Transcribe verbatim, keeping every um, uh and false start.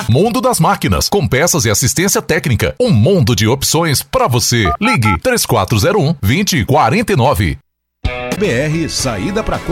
Mundo das Máquinas, com peças e assistência técnica. Um mundo de opções para você. Ligue três quatro zero um, dois zero quatro nove. B R Saída para